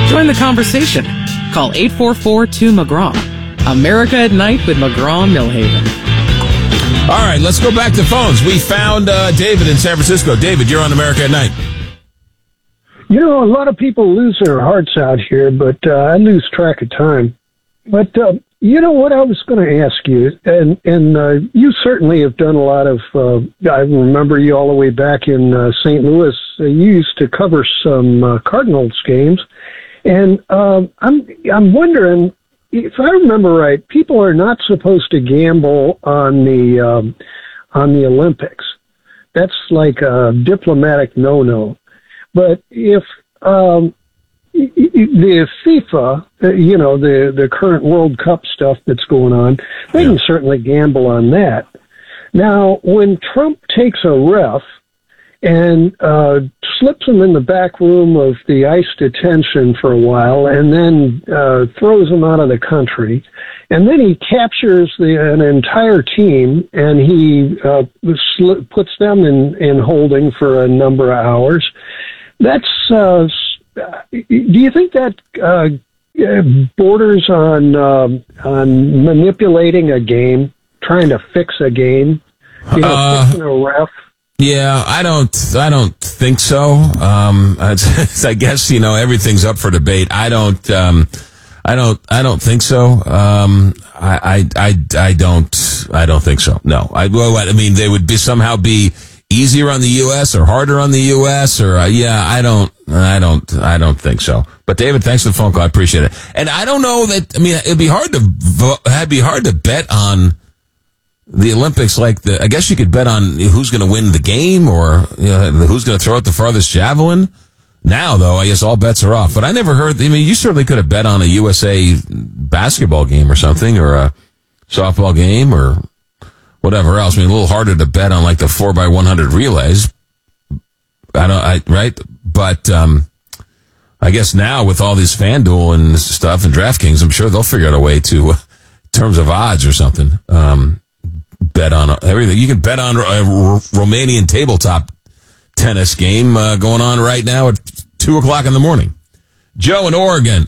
Join the conversation. Call 844-2-McGraw. America at Night with McGraw and Millhaven. All right, let's go back to phones. We found David in San Francisco. David, you're on America at Night. You know, a lot of people lose their hearts out here, but I lose track of time. But you know what I was going to ask you, and you certainly have done a lot of, I remember you all the way back in St. Louis. You used to cover some Cardinals games. And I'm wondering, if I remember right, people are not supposed to gamble on the Olympics. That's like a diplomatic no-no. But if the FIFA, the current World Cup stuff that's going on, they can certainly gamble on that. Now, when Trump takes a ref and slips him in the back room of the ICE detention for a while and then throws him out of the country, and then he captures an entire team and he puts them in holding for a number of hours, that's do you think that borders on manipulating a game, trying to fix a game, fixing a ref? Yeah, I don't think so. I guess, everything's up for debate. I don't think so. I don't think so. No. They would somehow be easier on the U.S. or harder on the U.S. or, I don't think so. But David, thanks for the phone call. I appreciate it. And I don't know that, it'd be hard to bet on the Olympics. I guess you could bet on who's going to win the game or who's going to throw out the farthest javelin. Now, though, I guess all bets are off. But I never heard, you certainly could have bet on a USA basketball game or something, or a softball game or whatever else. A little harder to bet on the 4x100 relays. Right? But, I guess now with all these FanDuel and stuff and DraftKings, I'm sure they'll figure out a way to, in terms of odds or something, bet on everything. You can bet on a Romanian tabletop tennis game going on right now at 2:00 in the morning. Joe in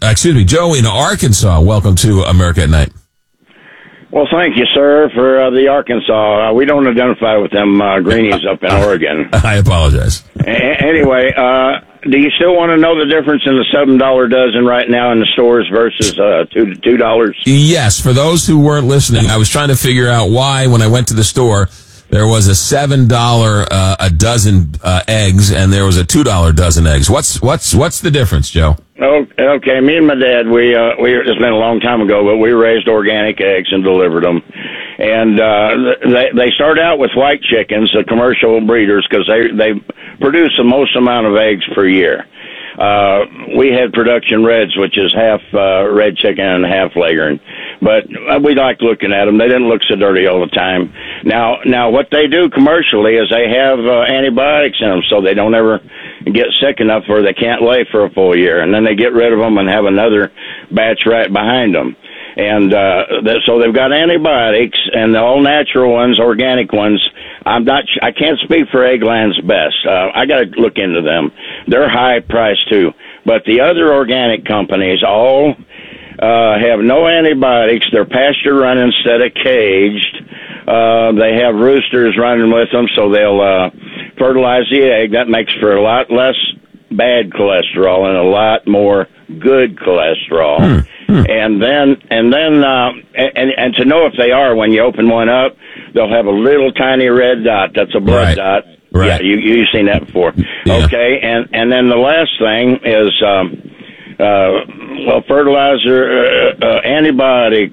Arkansas. Welcome to America at Night. Well, thank you, sir, for the Arkansas. We don't identify with them greenies up in Oregon. I apologize. Anyway, do you still want to know the difference in the $7 dozen right now in the stores versus $2? Yes. For those who weren't listening, I was trying to figure out why, when I went to the store, there was a $7 a dozen eggs and there was a $2 dozen eggs. What's the difference, Joe? Okay, me and my dad, it's been a long time ago, but we raised organic eggs and delivered them. And they start out with white chickens, the commercial breeders, because they produce the most amount of eggs per year. We had production reds, which is half red chicken and half Leghorn. But we liked looking at them. They didn't look so dirty all the time. Now what they do commercially is they have antibiotics in them, so they don't ever get sick enough where they can't lay for a full year. And then they get rid of them and have another batch right behind them. And so they've got antibiotics and the all natural ones, organic ones. I can't speak for Eggland's Best. I got to look into them. They're high priced too. But the other organic companies all have no antibiotics. They're pasture run instead of caged. They have roosters running with them, so they'll fertilize the egg. That makes for a lot less bad cholesterol and a lot more good cholesterol. And then to know if they are, when you open one up, they'll have a little tiny red dot. That's a blood dot. Right. Yeah, you've seen that before. Yeah. Okay, and then the last thing is fertilizer, antibiotics,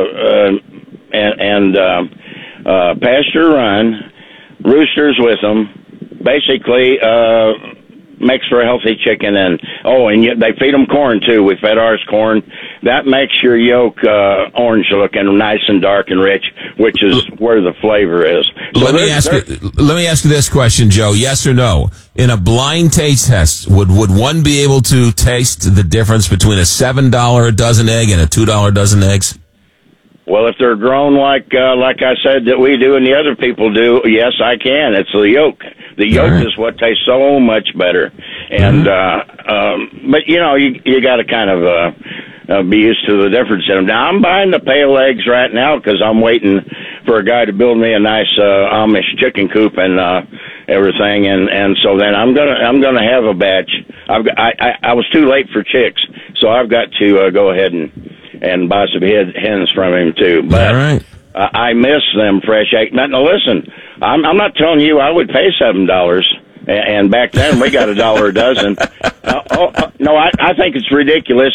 and pasture run, roosters with them. Basically, makes for a healthy chicken, and they feed them corn too. We fed ours corn. That makes your yolk orange looking, nice and dark and rich, which is where the flavor is. So let me ask you this question, Joe. Yes or no? In a blind taste test, would one be able to taste the difference between a $7 a dozen egg and a $2 dozen eggs? Well, if they're grown like I said that we do and the other people do, yes, I can. It's the yolk. The yolk is what tastes so much better. And but you got to kind of be used to the difference in them. Now I'm buying the pale eggs right now because I'm waiting for a guy to build me a nice Amish chicken coop and everything. And so then I'm gonna have a batch. I was too late for chicks, so I've got to go ahead and buy some hens from him too. But all right. I miss them fresh eggs. Now listen, I'm not telling you I would pay $7, and back then we got $1 a dozen. No, I think it's ridiculous.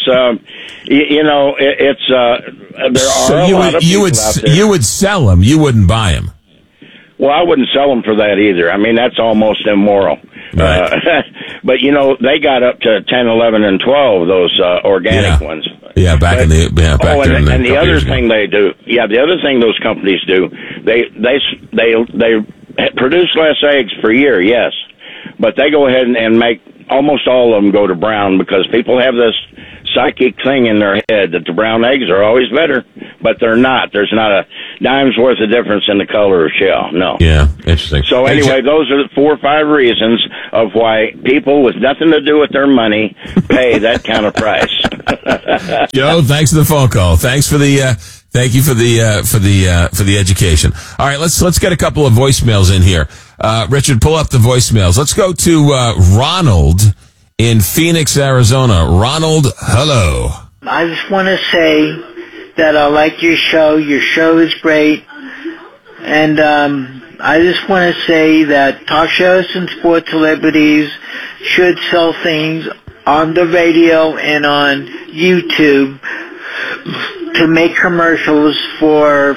It's there are a lot of people out there. You would sell them. You wouldn't buy them. Well, I wouldn't sell them for that either. I mean, that's almost immoral. Right. But they got up to 10, 11, and 12. Those organic ones. Yeah, back in the and the other thing they do, the other thing those companies do, they produce less eggs per year, yes, but they go ahead and make almost all of them go to brown because people have this psychic thing in their head that the brown eggs are always better, but they're not. There's not a dime's worth of difference in the color of shell. No. Yeah, interesting. So anyway, those are the 4 or 5 reasons of why people with nothing to do with their money pay that kind of price. Joe, thanks for the phone call. Thanks for the thank you for the education. All right, let's get a couple of voicemails in here. Richard, pull up the voicemails. Let's go to Ronald in Phoenix, Arizona. Ronald, hello. I just want to say that I like your show. Your show is great. And I just want to say that talk shows and sports celebrities should sell things on the radio and on YouTube to make commercials for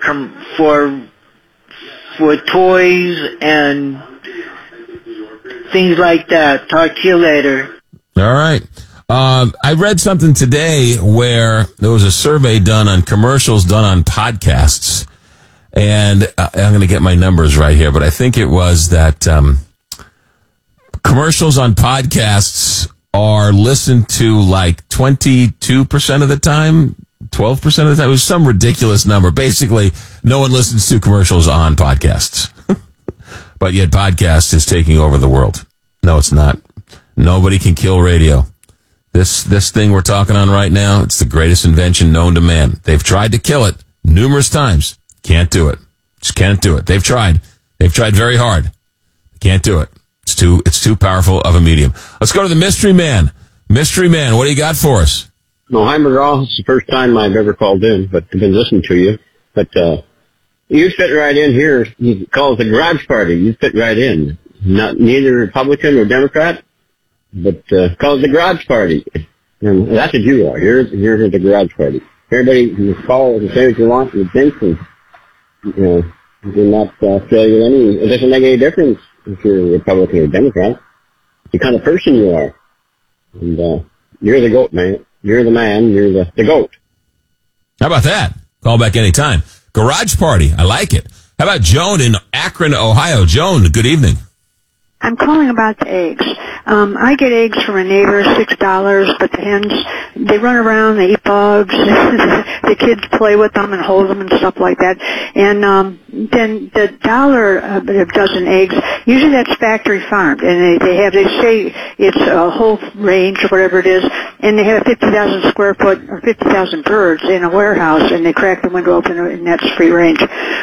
toys and things like that. Talk to you later. All right. I read something today where there was a survey done on commercials done on podcasts. And I'm going to get my numbers right here, but I think it was that commercials on podcasts are listened to like 22% of the time, 12% of the time. It was some ridiculous number. Basically, no one listens to commercials on podcasts. But yet podcast is taking over the world. No, it's not. Nobody can kill radio. This thing we're talking on right now, it's the greatest invention known to man. They've tried to kill it numerous times. Can't do it. Just can't do it. They've tried. They've tried very hard. Can't do it. It's too powerful of a medium. Let's go to the Mystery Man. Mystery Man, what do you got for us? No, hi, McGraw. It's the first time I've ever called in, but I've been listening to you. But you fit right in here. You call it the garage party. You fit right in. Neither Republican or Democrat, but call it the garage party. And that's what you are. You're the garage party. Everybody can call and say what you want and think, and you're not it doesn't make any difference if you're a Republican or Democrat. The kind of person you are. And you're the goat, man. You're the man. You're the goat. How about that? Call back anytime. Garage party. I like it. How about Joan in Akron, Ohio? Joan, good evening. I'm calling about the eggs. I get eggs from a neighbor, $6, but the hens, they run around, they eat bugs, the kids play with them and hold them and stuff like that. And then the $1 a dozen eggs, usually that's factory farmed, and they say it's a whole range or whatever it is, and they have 50,000 square foot or 50,000 birds in a warehouse, and they crack the window open, and that's free range.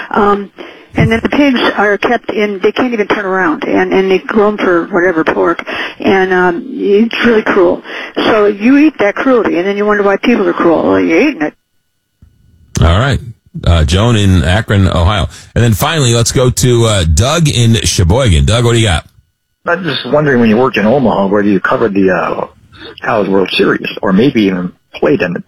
And then the pigs are kept in, they can't even turn around, and they grow them for whatever, pork, and it's really cruel. So you eat that cruelty, and then you wonder why people are cruel. Well, you're eating it. All right. Joan in Akron, Ohio. And then finally, let's go to Doug in Sheboygan. Doug, what do you got? I'm just wondering, when you worked in Omaha, whether you covered the College World Series, or maybe even played in it.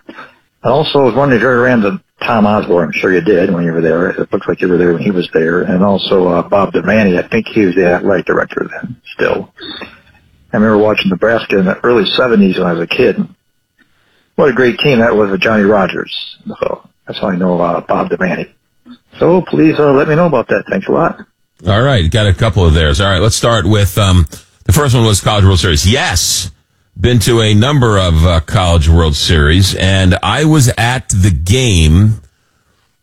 I also was wondering if you ever ran the Tom Osborne. I'm sure you did when you were there. It looks like you were there when he was there. And also Bob Devaney. I think he was the athletic director then, still. I remember watching Nebraska in the early 70s when I was a kid. What a great team that was with Johnny Rogers. So that's how I know Bob Devaney. So please let me know about that. Thanks a lot. All right. Got a couple of theirs. All right. Let's start with the first one was College World Series. Yes. Been to a number of College World Series, and I was at the game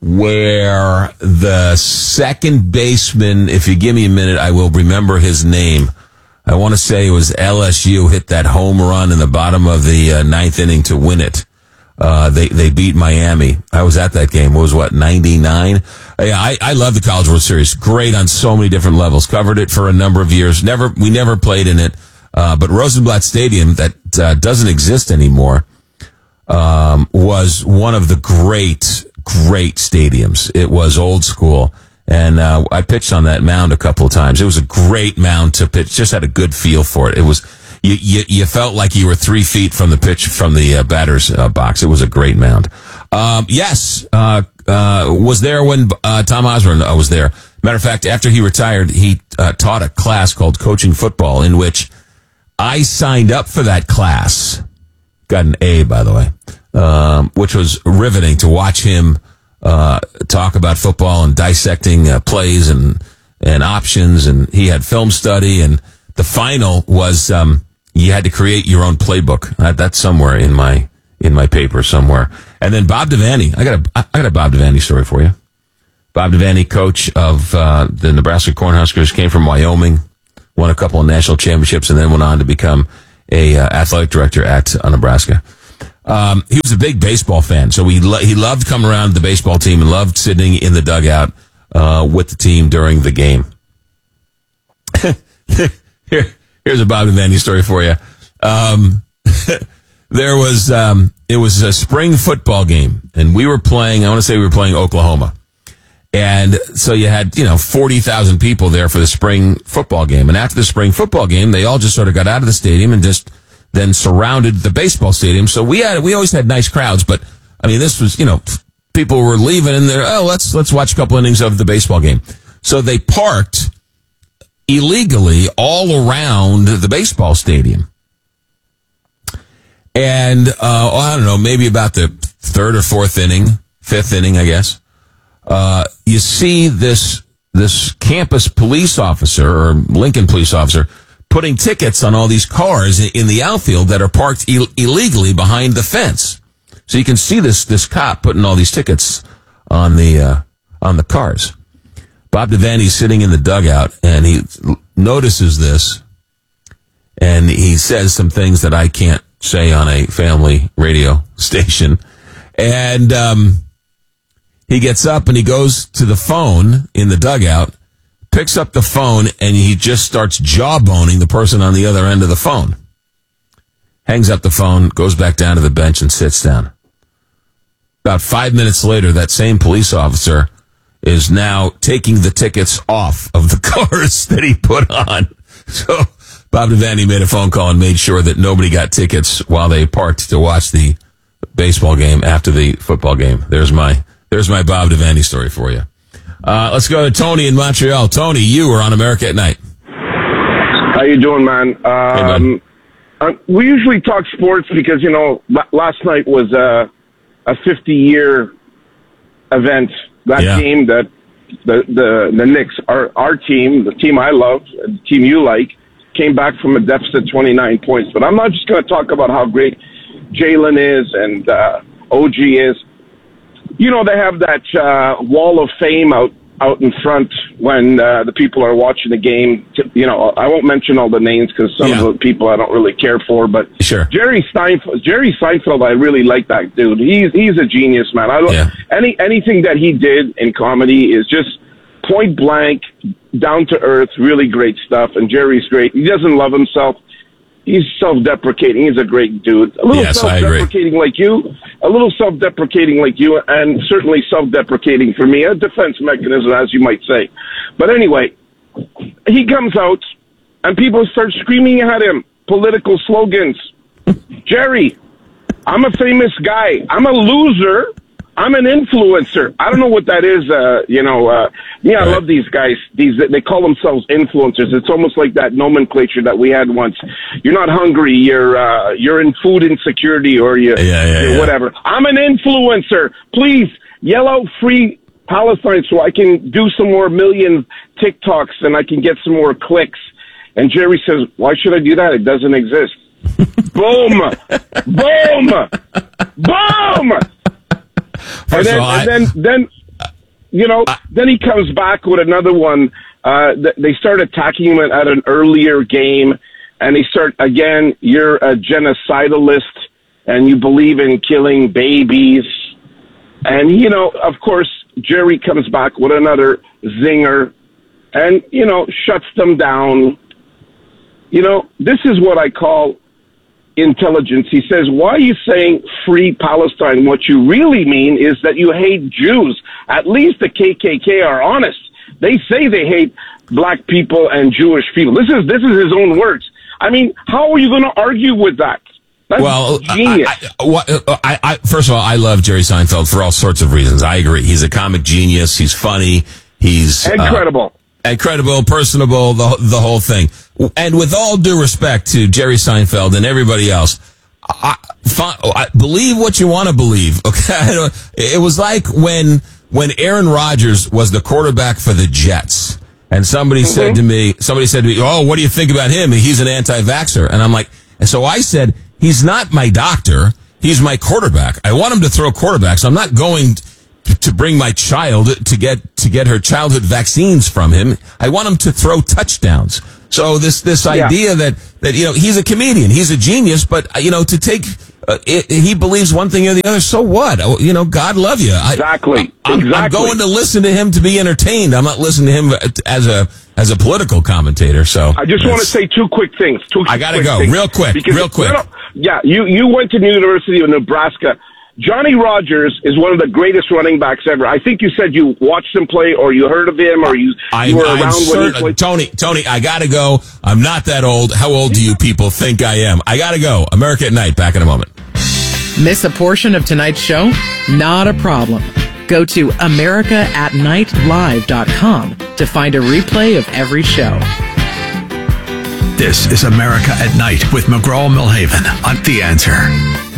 where the second baseman, if you give me a minute, I will remember his name. I want to say it was LSU hit that home run in the bottom of the ninth inning to win it. They beat Miami. I was at that game. It was 99? Yeah, I love the College World Series. Great on so many different levels. Covered it for a number of years. We never played in it. But Rosenblatt Stadium, that doesn't exist anymore, was one of the great stadiums. It was old school. And I pitched on that mound a couple of times. It was a great mound to pitch. Just had a good feel for it. It was you felt like you were 3 feet from the pitch from the batter's box. It was a great mound. Yes, was there when Tom Osborne was there. Matter of fact, after he retired, he taught a class called Coaching Football, in which I signed up for that class. Got an A, by the way, which was riveting to watch him talk about football and dissecting plays and options. And he had film study, and the final was you had to create your own playbook. That's somewhere in my paper somewhere. And then Bob Devaney. I got a Bob Devaney story for you. Bob Devaney, coach of the Nebraska Cornhuskers, came from Wyoming, won a couple of national championships, and then went on to become a athletic director at Nebraska. He was a big baseball fan, so he loved coming around the baseball team and loved sitting in the dugout with the team during the game. Here's a Bob Devaney story for you. It was a spring football game, and we were playing Oklahoma. And so you had, 40,000 people there for the spring football game. And after the spring football game, they all just sort of got out of the stadium and just then surrounded the baseball stadium. So we always had nice crowds, but I mean, this was, people were leaving and they're, let's watch a couple innings of the baseball game. So they parked illegally all around the baseball stadium. And, I don't know, maybe about the fifth inning, I guess. You see this campus police officer or Lincoln police officer putting tickets on all these cars in the outfield that are parked illegally behind the fence. So you can see this cop putting all these tickets on the cars. Bob Devaney's sitting in the dugout and he notices this and he says some things that I can't say on a family radio station. And, he gets up and he goes to the phone in the dugout, picks up the phone, and he just starts jawboning the person on the other end of the phone. Hangs up the phone, goes back down to the bench, and sits down. About 5 minutes later, that same police officer is now taking the tickets off of the cars that he put on. So Bob Devaney made a phone call and made sure that nobody got tickets while they parked to watch the baseball game after the football game. There's my Bob Devaney story for you. Let's go to Tony in Montreal. Tony, you are on America at Night. How you doing, man? Hey, we usually talk sports because, last night was a 50-year event. That game that the Knicks, our team, the team I love, the team you like, came back from a deficit 29 points. But I'm not just going to talk about how great Jalen is and OG is. They have that wall of fame out in front when the people are watching the game. I won't mention all the names because some of the people I don't really care for. But sure. Jerry Seinfeld, I really like that dude. He's a genius, man. Anything that he did in comedy is just point blank, down to earth, really great stuff. And Jerry's great. He doesn't love himself. He's self-deprecating. He's a great dude. A little self-deprecating like you. A little self-deprecating like you, and certainly self-deprecating for me. A defense mechanism, as you might say. But anyway, he comes out, and people start screaming at him political slogans. Jerry, I'm a famous guy. I'm a loser. I'm an influencer. I don't know what that is. I love these guys. They call themselves influencers. It's almost like that nomenclature that we had once. You're not hungry. You're in food insecurity or you're whatever. I'm an influencer. Please yell out free Palestine so I can do some more million TikToks and I can get some more clicks. And Jerry says, why should I do that? It doesn't exist. Boom! Boom! Boom! First of all, then he comes back with another one. They start attacking him at an earlier game, and they start, again, you're a genocidalist, and you believe in killing babies. And, of course, Jerry comes back with another zinger and, shuts them down. This is what I call intelligence. He says, why are you saying free Palestine? What you really mean is that you hate Jews. At least the KKK are honest. They say they hate black people and Jewish people. This is his own words. I mean, how are you going to argue with that? That's genius. First of all, I love Jerry Seinfeld for all sorts of reasons. I agree. He's a comic genius. He's funny. He's incredible. Incredible, personable, the whole thing. And with all due respect to Jerry Seinfeld and everybody else, I believe what you want to believe. Okay, it was like when Aaron Rodgers was the quarterback for the Jets, and somebody said to me, "Oh, what do you think about him? He's an anti-vaxxer." And I'm like, and so I said, "He's not my doctor. He's my quarterback. I want him to throw quarterbacks. I'm not going to bring my child to get her childhood vaccines from him. I want him to throw touchdowns." So this idea that he's a comedian, he's a genius, but to take he believes one thing or the other. So what? God love you. Exactly. I'm going to listen to him to be entertained. I'm not listening to him as a political commentator. So I just want to say two quick things. I got to go real quick. Yeah, you went to the University of Nebraska. Johnny Rodgers is one of the greatest running backs ever. I think you said you watched him play, or you heard of him, or you were around when he played. Tony, I gotta go. I'm not that old. How old do you people think I am? I gotta go. America at Night, back in a moment. Miss a portion of tonight's show? Not a problem. Go to AmericaAtNightLive.com to find a replay of every show. This is America at Night with McGraw-Milhaven on The Answer.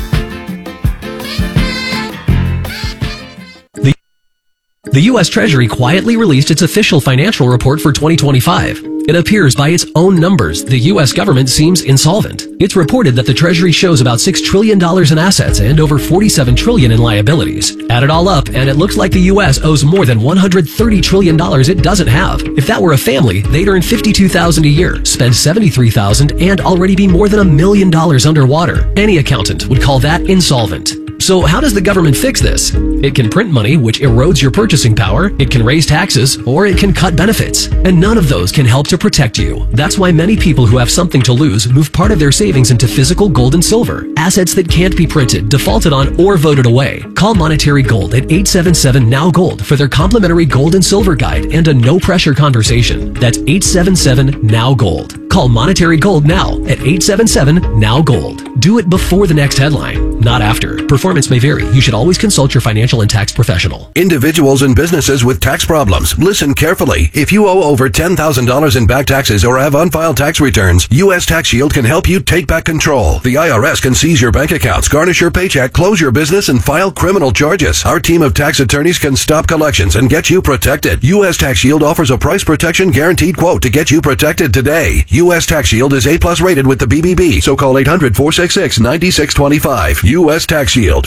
The U.S. Treasury quietly released its official financial report for 2025. It appears by its own numbers, the U.S. government seems insolvent. It's reported that the Treasury shows about $6 trillion in assets and over $47 trillion in liabilities. Add it all up, and it looks like the U.S. owes more than $130 trillion it doesn't have. If that were a family, they'd earn $52,000 a year, spend $73,000, and already be more than $1 million underwater. Any accountant would call that insolvent. So how does the government fix this? It can print money, which erodes your purchasing power, it can raise taxes, or it can cut benefits. And none of those can help to protect you. That's why many people who have something to lose move part of their savings into physical gold and silver, assets that can't be printed, defaulted on, or voted away. Call Monetary Gold at 877-NOW-GOLD for their complimentary gold and silver guide and a no-pressure conversation. That's 877-NOW-GOLD. Call Monetary Gold now at 877-NOW-GOLD. Do it before the next headline, not after. Performance may vary. You should always consult your financial and tax professional. Individuals and businesses with tax problems, listen carefully. If you owe over $10,000 in back taxes or have unfiled tax returns, U.S. Tax Shield can help you take back control. The IRS can seize your bank accounts, garnish your paycheck, close your business, and file criminal charges. Our team of tax attorneys can stop collections and get you protected. U.S. Tax Shield offers a price protection guaranteed quote to get you protected today. U.S. Tax Shield is A+ rated with the BBB, so call 800-466-9625. U.S. Tax Shield,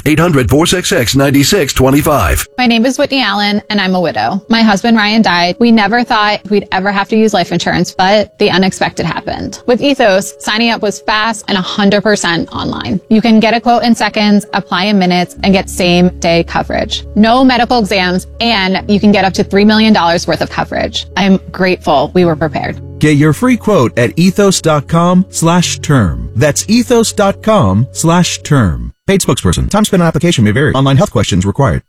800-466-9625. My name is Whitney Allen, and I'm a widow. My husband, Ryan, died. We never thought we'd ever have to use life insurance, but the unexpected happened. With Ethos, signing up was fast and 100% online. You can get a quote in seconds, apply in minutes, and get same-day coverage. No medical exams, and you can get up to $3 million worth of coverage. I'm grateful we were prepared. Get your free quote at ethos.com/term. That's ethos.com/term. Paid spokesperson. Time spent on application may vary. Online health questions required.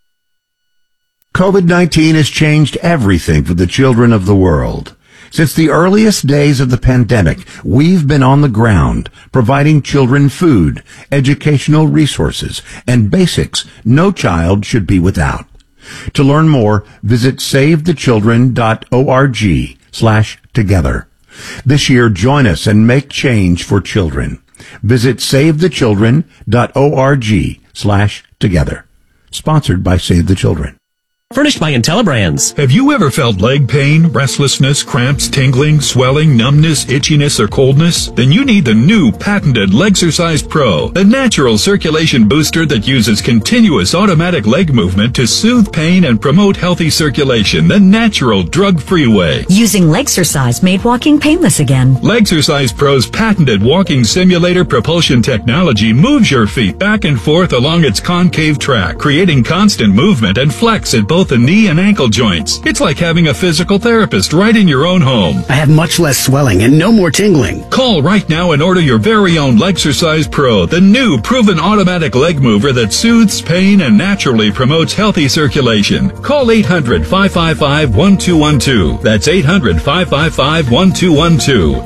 COVID-19 has changed everything for the children of the world. Since the earliest days of the pandemic, we've been on the ground, providing children food, educational resources, and basics no child should be without. To learn more, visit savethechildren.org/together. This year, join us and make change for children. Visit savethechildren.org/together. Sponsored by Save the Children. Furnished by IntelliBrands. Have you ever felt leg pain, restlessness, cramps, tingling, swelling, numbness, itchiness, or coldness? Then you need the new patented Legsercise Pro, the natural circulation booster that uses continuous automatic leg movement to soothe pain and promote healthy circulation the natural, drug-free way. Using Legsercise made walking painless again. Legsercise Pro's patented walking simulator propulsion technology moves your feet back and forth along its concave track, creating constant movement and flex at both the knee and ankle joints. It's like having a physical therapist right in your own home. I have much less swelling and no more tingling. Call right now and order your very own Legsercise Pro, the new proven automatic leg mover that soothes pain and naturally promotes healthy circulation. Call 800-555-1212. That's 800-555-1212.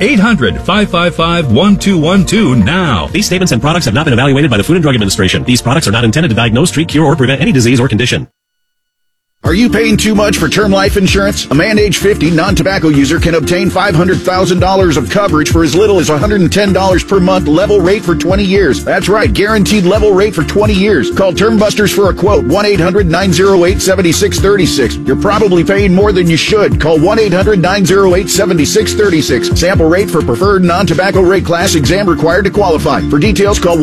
800-555-1212 now. These statements and products have not been evaluated by the Food and Drug Administration. These products are not intended to diagnose, treat, cure, or prevent any disease or condition. Are you paying too much for term life insurance? A man age 50 non-tobacco user can obtain $500,000 of coverage for as little as $110 per month, level rate for 20 years. That's right, guaranteed level rate for 20 years. Call Term Busters for a quote, 1-800-908-7636. You're probably paying more than you should. Call 1-800-908-7636. Sample rate for preferred non-tobacco rate class, exam required to qualify. For details, call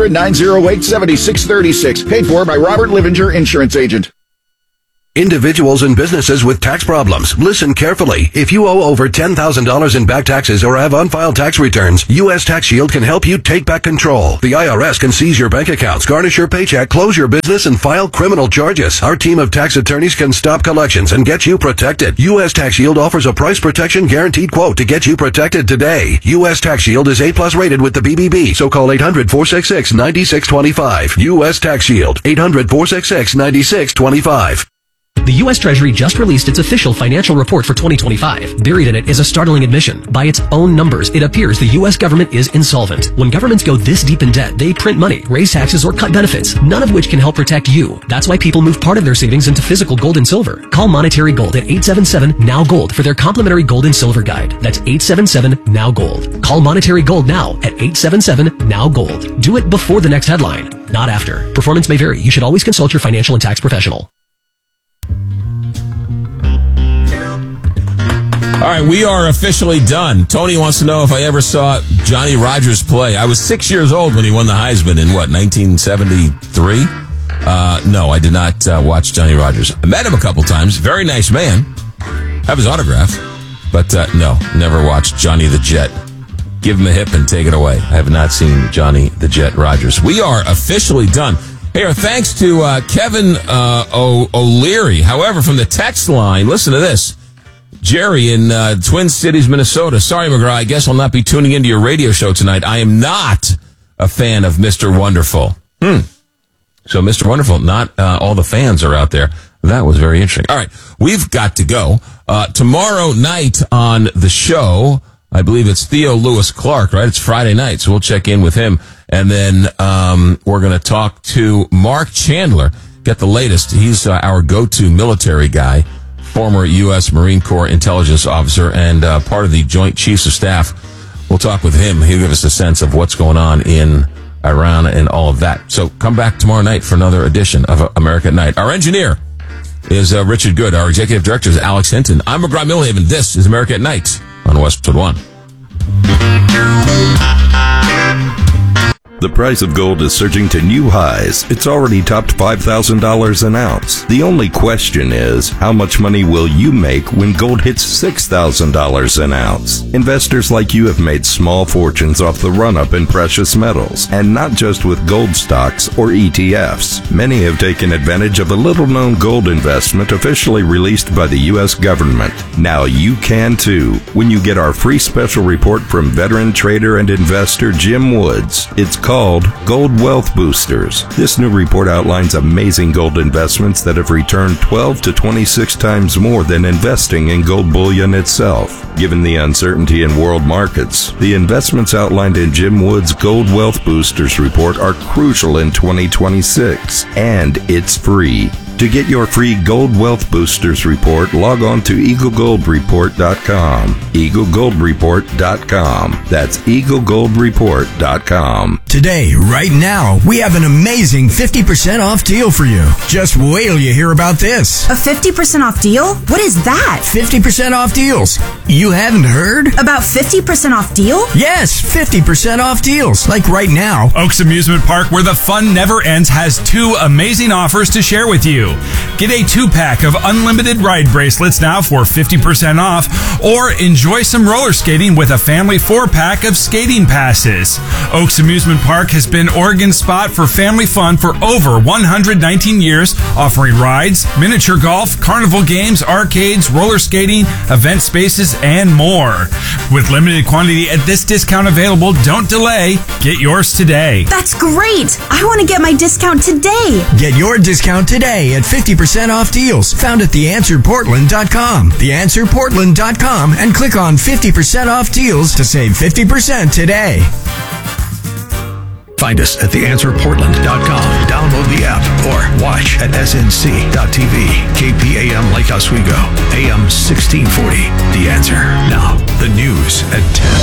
1-800-908-7636. Paid for by Robert Livinger, Insurance Agent. Individuals and businesses with tax problems, listen carefully. If you owe over $10,000 in back taxes or have unfiled tax returns, U.S. Tax Shield can help you take back control. The IRS can seize your bank accounts, garnish your paycheck, close your business, and file criminal charges. Our team of tax attorneys can stop collections and get you protected. U.S. Tax Shield offers a price protection guaranteed quote to get you protected today. U.S. Tax Shield is A+ rated with the BBB, so call 800-466-9625. U.S. Tax Shield, 800-466-9625. The U.S. Treasury just released its official financial report for 2025. Buried in it is a startling admission. By its own numbers, it appears the U.S. government is insolvent. When governments go this deep in debt, they print money, raise taxes, or cut benefits, none of which can help protect you. That's why people move part of their savings into physical gold and silver. Call Monetary Gold at 877-NOW-GOLD for their complimentary gold and silver guide. That's 877-NOW-GOLD. Call Monetary Gold now at 877-NOW-GOLD. Do it before the next headline, not after. Performance may vary. You should always consult your financial and tax professional. All right, we are officially done. Tony wants to know if I ever saw Johnny Rodgers play. I was 6 years old when he won the Heisman in, 1973? No, I did not watch Johnny Rodgers. I met him a couple times. Very nice man. Have his autograph. But no, never watched Johnny the Jet. Give him a hip and take it away. I have not seen Johnny the Jet Rodgers. We are officially done. Hey, our thanks to Kevin O'Leary. However, from the text line, listen to this. Jerry in Twin Cities, Minnesota. Sorry, McGraw, I guess I'll not be tuning into your radio show tonight. I am not a fan of Mr. Wonderful. So, Mr. Wonderful, not all the fans are out there. That was very interesting. All right, we've got to go. Tomorrow night on the show, I believe it's Theo Lewis Clark, right? It's Friday night, so we'll check in with him. And then we're going to talk to Mark Chandler, get the latest. He's our go-to military guy. Former U.S. Marine Corps intelligence officer and part of the Joint Chiefs of Staff. We'll talk with him. He'll give us a sense of what's going on in Iran and all of that. So come back tomorrow night for another edition of America at Night. Our engineer is Richard Good. Our executive director is Alex Hinton. I'm McGraw Milhaven. This is America at Night on Westwood One. The price of gold is surging to new highs. It's already topped $5,000 an ounce. The only question is, how much money will you make when gold hits $6,000 an ounce? Investors like you have made small fortunes off the run-up in precious metals, and not just with gold stocks or ETFs. Many have taken advantage of a little-known gold investment officially released by the U.S. government. Now you can too, when you get our free special report from veteran trader and investor Jim Woods. It's called Gold Wealth Boosters. This new report outlines amazing gold investments that have returned 12 to 26 times more than investing in gold bullion itself. Given the uncertainty in world markets, the investments outlined in Jim Woods' Gold Wealth Boosters report are crucial in 2026, and it's free. To get your free Gold Wealth Boosters report, log on to EagleGoldReport.com. EagleGoldReport.com. That's EagleGoldReport.com. Today, right now, we have an amazing 50% off deal for you. Just wait till you hear about this. A 50% off deal? What is that? 50% off deals. You haven't heard? About 50% off deal? Yes, 50% off deals. Like right now. Oaks Amusement Park, where the fun never ends, has 2 amazing offers to share with you. Get a 2-pack of unlimited ride bracelets now for 50% off, or enjoy some roller skating with a family 4-pack of skating passes. Oaks Amusement Park has been Oregon's spot for family fun for over 119 years, offering rides, miniature golf, carnival games, arcades, roller skating, event spaces, and more. With limited quantity at this discount available, don't delay. Get yours today. That's great! I want to get my discount today. Get your discount today at 50% off deals found at theanswerportland.com. Theanswerportland.com and click on 50% off deals to save 50% today. Find us at theanswerportland.com. Download the app or watch at snc.tv. KPAM Lake Oswego, AM 1640. The Answer. Now, the news at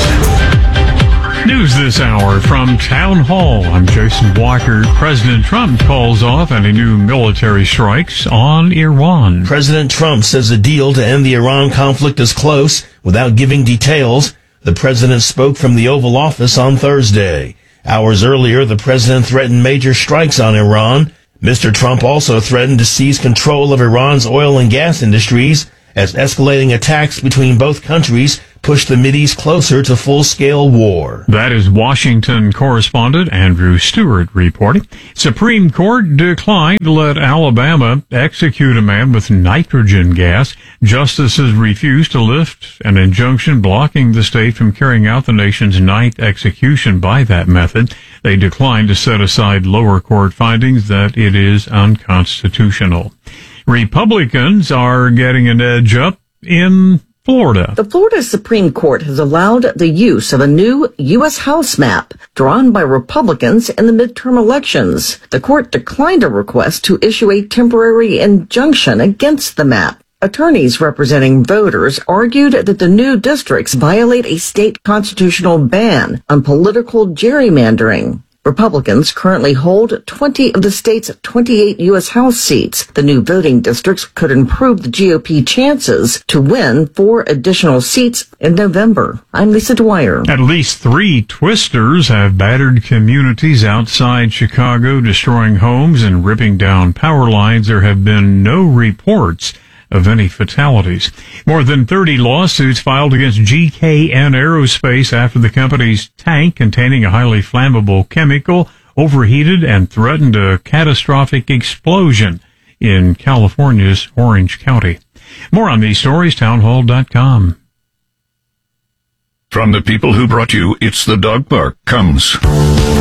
10. News this hour from Town Hall. I'm Jason Walker. President Trump calls off any new military strikes on Iran. President Trump says a deal to end the Iran conflict is close without giving details. The president spoke from the Oval Office on Thursday. Hours earlier, the president threatened major strikes on Iran. Mr. Trump also threatened to seize control of Iran's oil and gas industries as escalating attacks between both countries push the Mideast closer to full-scale war. That is Washington correspondent Andrew Stewart reporting. Supreme Court declined to let Alabama execute a man with nitrogen gas. Justices refused to lift an injunction blocking the state from carrying out the nation's 9th execution by that method. They declined to set aside lower court findings that it is unconstitutional. Republicans are getting an edge up in Florida. The Florida Supreme Court has allowed the use of a new U.S. House map drawn by Republicans in the midterm elections. The court declined a request to issue a temporary injunction against the map. Attorneys representing voters argued that the new districts violate a state constitutional ban on political gerrymandering. Republicans currently hold 20 of the state's 28 U.S. House seats. The new voting districts could improve the GOP chances to win 4 additional seats in November. I'm Lisa Dwyer. At least 3 twisters have battered communities outside Chicago, destroying homes and ripping down power lines. There have been no reports of any fatalities. More than 30 lawsuits filed against GKN Aerospace after the company's tank containing a highly flammable chemical overheated and threatened a catastrophic explosion in California's Orange County. More on these stories, townhall.com. From the people who brought you It's the Dog Park comes